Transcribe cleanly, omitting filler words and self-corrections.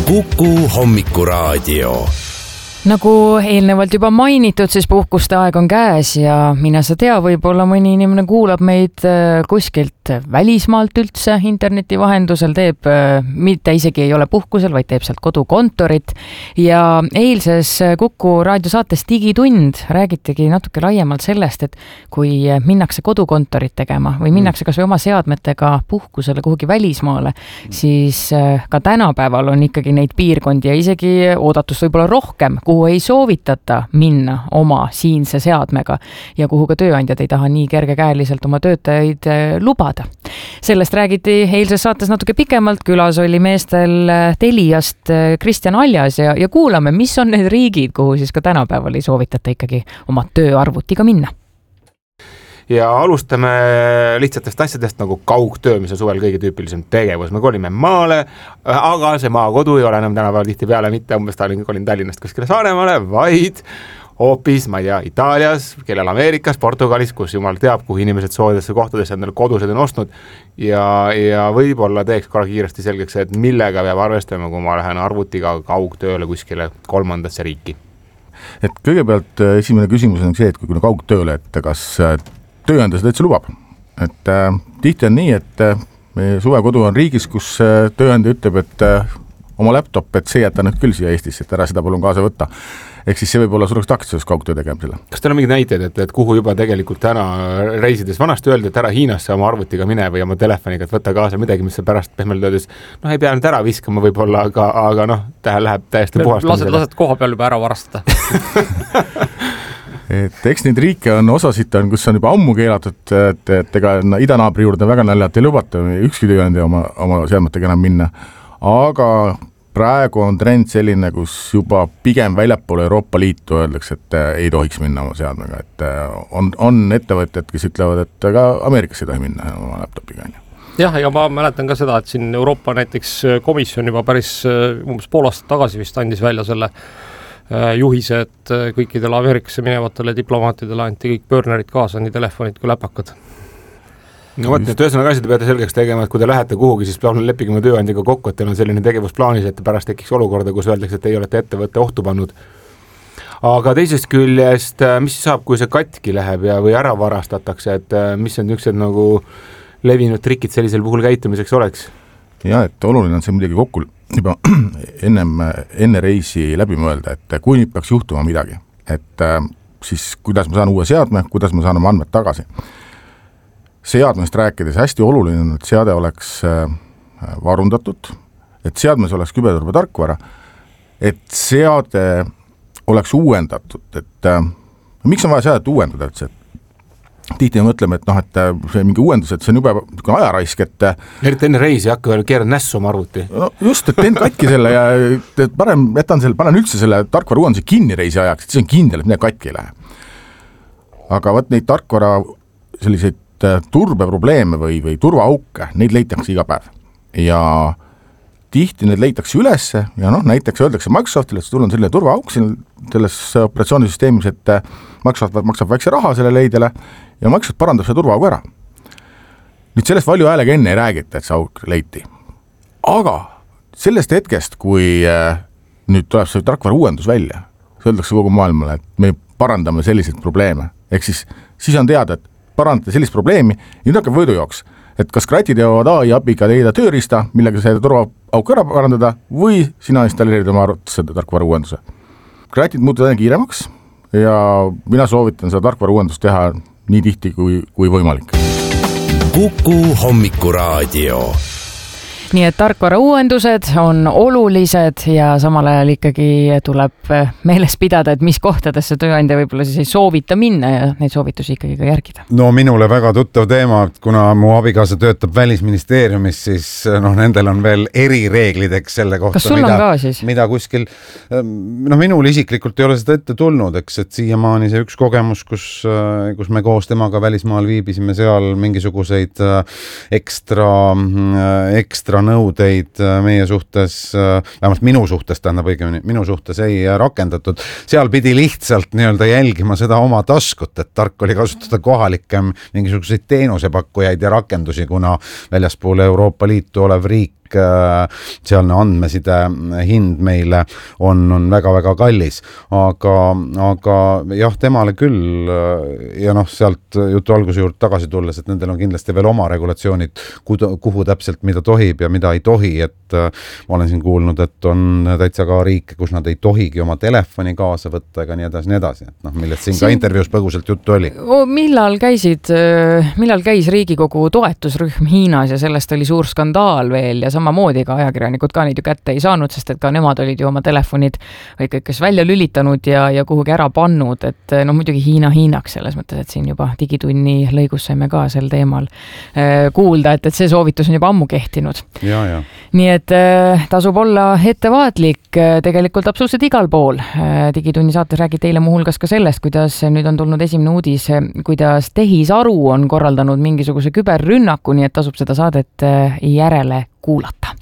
Kuku Hommikuraadio. Nagu eelnevalt juba mainitud, siis puhkuste aeg on käes ja mine sa tea, võib-olla mõni inimene kuulab meid kuskilt välismaalt üldse interneti vahendusel, teeb, mitte isegi ei ole puhkusel, vaid teeb sealt kodukontorit. Ja eilses Kuku raadiosaates Digitund räägitigi natuke laiemalt sellest, et kui minnakse kodukontorit tegema või minnakse kas või oma seadmetega puhkusele kuhugi välismaale, siis ka tänapäeval on ikkagi neid piirkondi ja isegi oodatust võib-olla rohkem, kuhu ei soovitata minna oma siinse seadmega ja kuhu ka tööandjad ei taha nii kergekäeliselt oma töötajaid lubada. Sellest räägiti eilses saates natuke pikemalt, külas oli meestel Teliast Kristjan Aljas ja kuulame, mis on need riigid, kuhu siis ka tänapäeval ei soovitata ikkagi oma tööarvutiga minna. Ja alustame lihtsatest asjadest nagu kaugtöö, mis on suvel kõige tüüpilisem tegevus. Me kolime maale, aga see maakodu ei ole enam tänapäeval tihti peale mitte umbes kolin Tallinnast kuskile Saaremaale, vaid hoopis, ma ei tea, Itaalias, kellel Ameerikas, Portugalis, kus jumal teab, kuhu inimesed soodesse kohtadesse endale kodused on ostnud ja võib-olla teeks korra kiiresti selgeks, et millega peab arvestama, kui ma lähen arvutiga kaugtööle kuskile kolmandasse riiki. Et kõigepealt esimene küsimus on see, et kui kaugtööle, et kas tööandja seda üldse lubab. Et tihti on nii, et meie suvekodu on riigis, kus tööandja ütleb, et oma laptop, et see jätta nüüd küll siia Eestisse, et ära seda palun kaasa võtta. Ehk siis see võib olla suureks takistuseks kaugtöö tegemisele. Kas teil on mingid näited, et kuhu juba tegelikult täna reisides vanasti öeldi, et ära Hiinasse oma arvutiga mine või oma telefoniga, et võtta kaasa midagi, mis pärast pehmelt öeldes, ei pea nüüd ära viskama võib-olla, aga tähe läheb täiesti puhastamisele. Lased koha peal juba ära varastada. Et eks neid riike on osasid, kus on juba ammu keelatud, et ega idanaabri juurde väga naljalt ei lubata, ükski tööandja oma seadmetega enam minna, aga praegu on trend selline, kus juba pigem väljapoole Euroopa Liitu öeldakse, et ei tohiks minna oma seadmega, et on ettevõtjad, kes ütlevad, et ka Ameerikas ei tohi minna oma laptopiga. Jah, ja ma mäletan ka seda, et siin Euroopa näiteks komisjon juba päris umbes pool aastat tagasi vist andis välja selle juhise, et kõikidele Ameerikasse minevatele diplomaatidele anti kõik pöörnerid kaasa, nii telefonid kui läpakad. No võt, et ühesõnaga asjad peate selgeks tegema, et kui te lähete kuhugi, siis leppige oma tööandjaga kokku, et teil on selline tegevusplaanis, et pärast tekiks olukorda, kus öeldakse, et ei olete ettevõtte ohtu pannud. Aga teisest küljest, mis saab, kui see katki läheb või ära varastatakse, et mis on niisugused nagu levinud trikid sellisel puhul käitumiseks oleks? Ja, et oluline on see muidugi kokku juba enne reisi läbi mõelda, et kui nüüd peaks juhtuma midagi, et siis kuidas ma saan uue seadme, kuidas ma saan oma andmed tagasi. Seadmest rääkides hästi oluline on, et seade oleks varundatud, et seadmes oleks küberturbe tarkvara, et seade oleks uuendatud, et miks on vaja seadet uuendada üldse? Tihti mõtleme, et see mingi uuendus, et see on juba ajaraisk, et eriti enne reisi hakka veel keerad nässu oma arvuti. No just, et teen katki selle ja parem panen üldse selle tarkvara uuenduse kinni reisi ajaks, et see on kindel, et need katki ei lähe. Aga võt neid tarkvara selliseid turbeprobleeme või turvaauke, neid leitakse iga päev. Ja tihti need leitakse ülesse ja näiteks öeldakse Microsoftile, et sul on selline turvaauk selles operatsioonisüsteemis, et Microsoft maksab väikse raha selle leidele ja Microsoft parandab see turvaaugu ära. Nüüd sellest valju häälega enne ei räägita, et see auk leiti. Aga sellest hetkest, kui nüüd tuleb see tarkvara uuendus välja, see öeldakse kogu maailmale, et me parandame selliseid probleeme. Ehk siis on teada, et parandate sellist probleemi, nüüd hakkab võidujooks, et kas kratid jõuavad AI abiga leida tööriista, millega see turvaauk ära parandada või sina installeerid oma arvutusse tarkvara uuenduse. Kratid muutuvad aina kiiremaks ja mina soovitan seda tarkvara uuendust teha nii tihti kui võimalik. Kuku Hommikuraadio. Nii et tarkvara uuendused on olulised ja samal ajal ikkagi tuleb meeles pidada, et mis kohtadesse tööandja võib-olla siis ei soovita minna ja neid soovitusi ikkagi ka järgida. No minule väga tuttav teema, kuna mu abikaasa töötab välisministeeriumis, siis nendel on veel erireeglid selle kohta. Kas sul on ka siis? Mida kuskil, minul isiklikult ei ole seda ette tulnud, et siiamaani see üks kogemus, kus me koos temaga välismaal viibisime seal mingisuguseid ekstra nõudeid meie suhtes, vähemalt minu suhtes, minu suhtes ei rakendatud. Seal pidi lihtsalt jälgima seda oma taskut, et tark oli kasutada kohalikem mingisuguseid teenusepakkujaid ja rakendusi, kuna väljaspool Euroopa Liitu olev riik sealne andmeside hind meile on väga-väga kallis, aga jah, temale küll ja sealt jutu alguse juurde tagasi tulles, et nendel on kindlasti veel oma regulatsioonid, kuhu täpselt mida tohib ja mida ei tohi, et ma olen siin kuulnud, et on täitsa ka riike, kus nad ei tohigi oma telefoni kaasa võtta ega nii edasi, et millest siin ka intervjuus põgusalt juttu oli. Millal käis Riigikogu toetusrühm Hiinas ja sellest oli suur skandaal veel ja samamoodi ka ajakirjanikud ka neid ju kätte ei saanud, sest et ka nemad olid ju oma telefonid või kõik kas välja lülitanud ja kuhugi ära pannud, et muidugi Hiinaks selles mõttes, et siin juba digitunni lõigus saime ka sel teemal kuulda, et see soovitus on juba ammu kehtinud. Ja. Nii et tasub olla ettevaatlik tegelikult absoluutselt igal pool. Digitunni saates räägid teile muuhulgas ka sellest, kuidas nüüd on tulnud esimene uudis, kuidas tehisaru on korraldanud mingisuguse küberrünnaku, nii et tasub seda saadet järele kuulata.